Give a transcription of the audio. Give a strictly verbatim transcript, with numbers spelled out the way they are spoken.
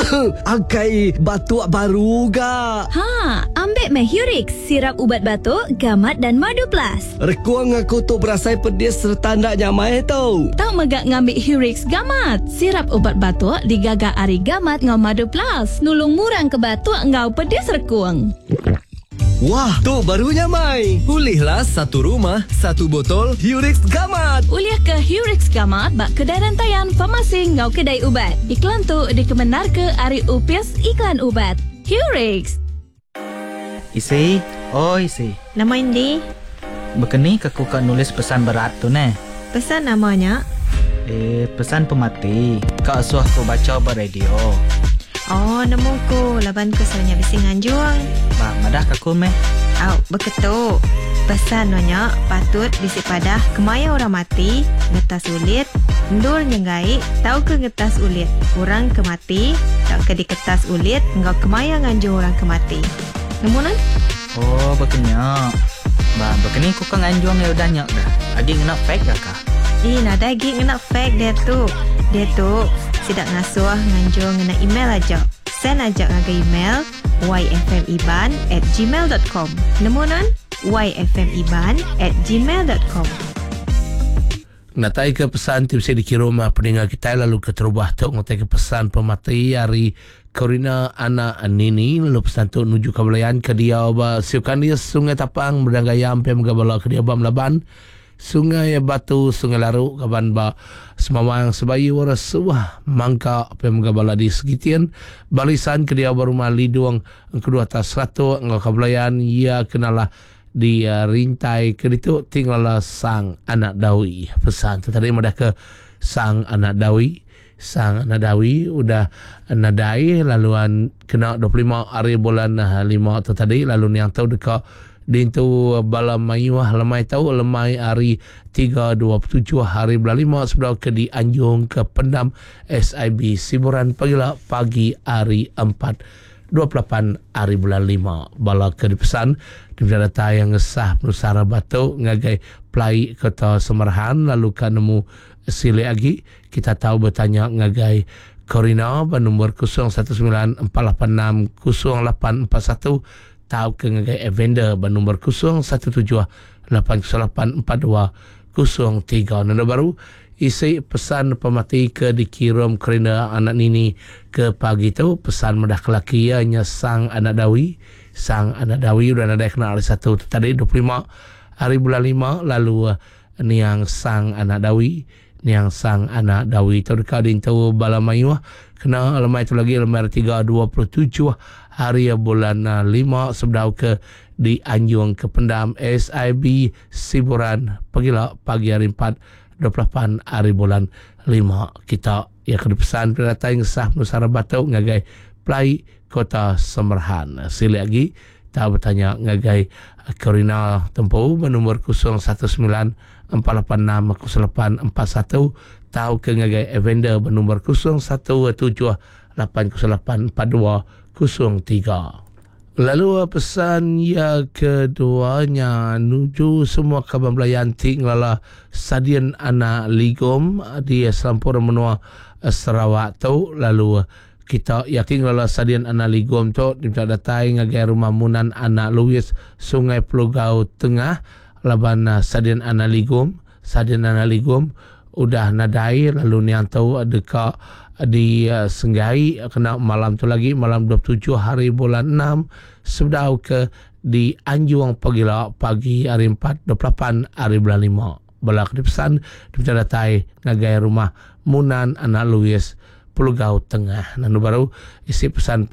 Akai batuk baru ga. Ha, ambek Mehurix, sirap ubat batuk, gamat dan madu plus. Rekuang aku tu berasai pedis serta ndak nyamai tau. Tak megak ngambil Hurix gamat. Sirap ubat batuk digagak ari gamat ngau madu plus. Nulung murang ke batuk ngau pedis rekuang. Wah, tu barunya Mai. Pulihlah satu rumah, satu botol Hurix Gamat. Uliah ke Hurix Gamat bak kedai rantaian farmasi ngau kedai ubat. Iklan tu dikemenar ke Ari Upis Iklan Ubat. Hurix. Isi, oh isi. Nama Indi? Bekeni aku kan nulis pesan berat tu ne. Pesan namanya? Eh, pesan pemati. Kak suah ko baca beradio. Oh, nemu ko. Laban ko salahnya bising anjuang. Ba, madah kaku meh. Au, beketuk. Pesan nanya patut bisi padah kemaya orang mati, ngetas ulit, ndur nyenggai, tahu ke ngetas ulit. Orang kemati, tak ke diketas ulit, engkau kemaya nganjur orang kemati. Nemu nan? Oh, bekenya. Ba, bekeni ku kang anjuang ya udah nyak dah. Adi ngena fake dah kah? Ih, nada lagi ngena fake dia tu. Dia tu sidak ngasuh nganjur ngena email aja. Send aja ngaga email y f m iban at gmail dot com. Nemu nan? y f m iban at gmail dot com. Ngatai ke pesan tu bisa dikirim pendengar kita lalu ke terubah tu ngatai ke pesan pemati hari Corina anak Nini lalu pesan tu menuju ke belayan ke dia ba siukan dia Sungai Tapang berdangaya sampai megabala ke dia ba Melaban Sungai Batu Sungai Laru kaban ba semawang sebayu rasuah mangka sampai megabala di segitian balisan ke dia ba rumah liduang kedua atas satu ngau ke belayan ia kenalah di uh, rintai ke itu tinggallah sang anak Dawi pesan tu tadi madah ke sang anak Dawi sang anak Dawi udah nadai laluan kena dua puluh lima hari bulan uh, lima tu tadi lalu yang tahu dekat di itu bala mayuah lemai tahu lemai hari tiga dua puluh tujuh hari bulan lima sebelah ke di Anjung ke Pendam S I B Siburan pagila pagi hari empat dua puluh lapan hari bulan lima bala ke dipesan di data yang ngesah Nusara Batu ngagai pelai kota Semerahan lalu kan nemu sile lagi kita tahu bertanya ngagai Corina nombor kosong satu sembilan empat lapan enam kosong lapan empat satu tahu ke ngagai Evander nombor kosong satu tujuh lapan lapan empat dua kosong tiga nanda baru isi pesan pemati ke dikirim kerana anak Nini ke pagi tu pesan medah kelakiannya sang anak Dawi sang anak Dawi udah ada kenal hari satu tadi dua puluh lima hari bulan lima lalu ni yang sang anak Dawi ni yang sang anak Dawi tu dekat di tu Balamayu kena lemai tu lagi lemai tiga dua puluh tujuh hari bulan lima sebelah ke di Anjung ke Pendam S I B Siburan pagilah pagi hari empat dua puluh lapan hari bulan lima kita ya kena pesan pendataan yang sah Nusara Batu ngagai pelai kota Semerahan. Sila lagi tak bertanya ngagai Corina Tempoh nombor kosong satu sembilan empat lapan enam kosong lapan empat satu tahu ke ngagai Evander nombor kosong satu tujuh lapan kosong lapan empat dua kosong tiga. Lalu pesan yang keduanya nuju semua kaban belayan tinggallah Sadian anak Ligom di Selampur Menua Sarawak tu lalu kita ya tinggallah Sadian anak Ligom tu di datai ngagai rumah Munan anak Louis Sungai Pelugau Tengah laban Sadian anak Ligom Sadian anak Ligom udah nadai lalu ni yang tahu dekat di uh, Senggai kena malam tu lagi malam dua puluh tujuh hari bulan enam sudah ke di Anjung pagila pagi hari empat dua puluh lapan hari bulan lima balak dipesan di datai ngagai rumah Munan anak Louis Pelugau Tengah nanu baru isi pesan